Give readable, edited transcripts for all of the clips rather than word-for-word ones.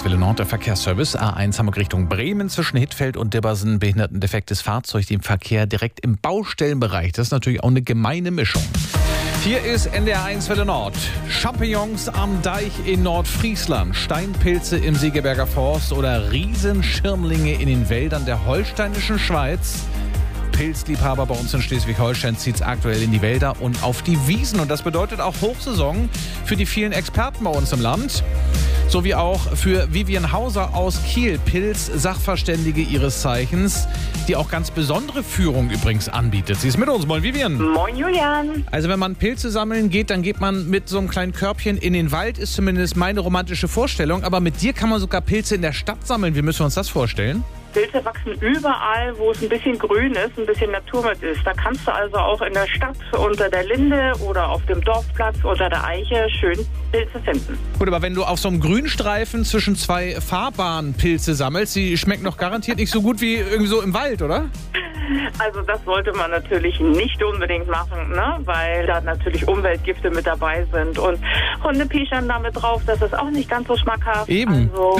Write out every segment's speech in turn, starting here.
Welle Nord, der Verkehrsservice. A1 Hamburg Richtung Bremen zwischen Hittfeld und Dibbersen. Behindertendefektes Fahrzeug, dem Verkehr direkt im Baustellenbereich. Das ist natürlich auch eine gemeine Mischung. Hier ist NDR1 Welle Nord. Champignons am Deich in Nordfriesland, Steinpilze im Segeberger Forst oder Riesenschirmlinge in den Wäldern der holsteinischen Schweiz. Pilzliebhaber bei uns in Schleswig-Holstein zieht es aktuell in die Wälder und auf die Wiesen. Und das bedeutet auch Hochsaison für die vielen Experten bei uns im Land. Sowie auch für Vivian Hauser aus Kiel, Pilz-Sachverständige ihres Zeichens, die auch ganz besondere Führung übrigens anbietet. Sie ist mit uns. Moin, Vivian. Moin, Julian. Also wenn man Pilze sammeln geht, dann geht man mit so einem kleinen Körbchen in den Wald, ist zumindest meine romantische Vorstellung. Aber mit dir kann man sogar Pilze in der Stadt sammeln. Wie müssen wir uns das vorstellen? Pilze wachsen überall, wo es ein bisschen grün ist, ein bisschen Natur mit ist. Da kannst du also auch in der Stadt unter der Linde oder auf dem Dorfplatz unter der Eiche schön Pilze finden. Gut, aber wenn du auf so einem Grünstreifen zwischen zwei Fahrbahnen Pilze sammelst, die schmecken doch garantiert nicht so gut wie irgendwie so im Wald, oder? Also das sollte man natürlich nicht unbedingt machen, ne? Weil da natürlich Umweltgifte mit dabei sind und Hunde pischern damit drauf, das ist auch nicht ganz so schmackhaft. Eben. Also,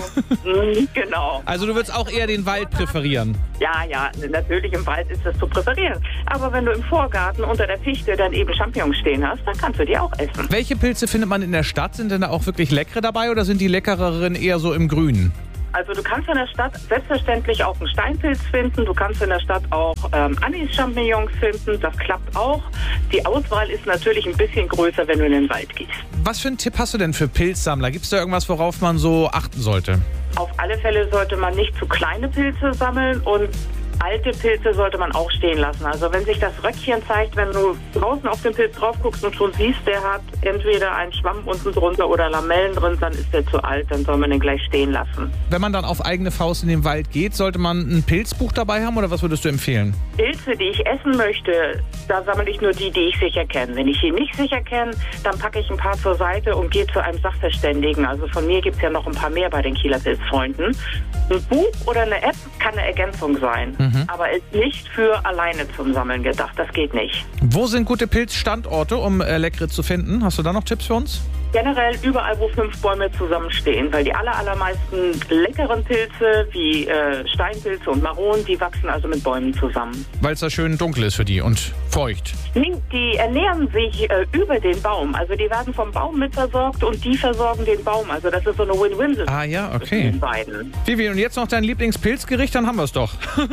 genau. Also du würdest auch eher den Wald präferieren? Ja, natürlich im Wald ist das zu präferieren. Aber wenn du im Vorgarten unter der Fichte dann eben Champignons stehen hast, dann kannst du die auch essen. Welche Pilze findet man in der Stadt? Sind denn da auch wirklich leckere dabei oder sind die leckereren eher so im Grünen? Also du kannst in der Stadt selbstverständlich auch einen Steinpilz finden. Du kannst in der Stadt auch Anis-Champignons finden. Das klappt auch. Die Auswahl ist natürlich ein bisschen größer, wenn du in den Wald gehst. Was für einen Tipp hast du denn für Pilzsammler? Gibt es da irgendwas, worauf man so achten sollte? Auf alle Fälle sollte man nicht zu kleine Pilze sammeln und alte Pilze sollte man auch stehen lassen. Also wenn sich das Röckchen zeigt, wenn du draußen auf den Pilz drauf guckst und schon siehst, der hat entweder einen Schwamm unten drunter oder Lamellen drin, dann ist der zu alt, dann soll man den gleich stehen lassen. Wenn man dann auf eigene Faust in den Wald geht, sollte man ein Pilzbuch dabei haben oder was würdest du empfehlen? Pilze, die ich essen möchte, da sammle ich nur die ich sicher kenne. Wenn ich die nicht sicher kenne, dann packe ich ein paar zur Seite und gehe zu einem Sachverständigen. Also von mir gibt es ja noch ein paar mehr bei den Kieler Pilzfreunden. Ein Buch oder eine App kann eine Ergänzung sein, aber ist nicht für alleine zum Sammeln gedacht. Das geht nicht. Wo sind gute Pilzstandorte, um leckere zu finden? Hast du da noch Tipps für uns? Generell überall, wo 5 Bäume zusammenstehen, weil die allermeisten leckeren Pilze wie Steinpilze und Maronen, die wachsen also mit Bäumen zusammen. Weil es da schön dunkel ist für die und feucht. Die ernähren sich über den Baum, also die werden vom Baum mitversorgt und die versorgen den Baum. Also das ist so eine Win-Win-Situation. Ah ja, okay. Zwischen den beiden. Vivian, und jetzt noch dein Lieblingspilzgericht, dann haben wir es doch.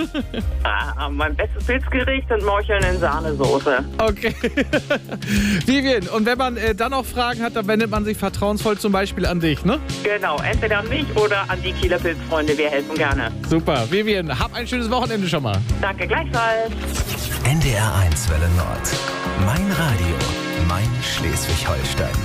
Mein bestes Pilzgericht sind Morcheln in Sahnesoße. Okay. Vivian, und wenn man dann noch Fragen hat, dann wendet man sich vertrauensvoll zum Beispiel an dich, ne? Genau, entweder an mich oder an die Kieler Pilzfreunde. Wir helfen gerne. Super. Vivian, hab ein schönes Wochenende schon mal. Danke, gleichfalls. NDR1 Welle Nord. Mein Radio, mein Schleswig-Holstein.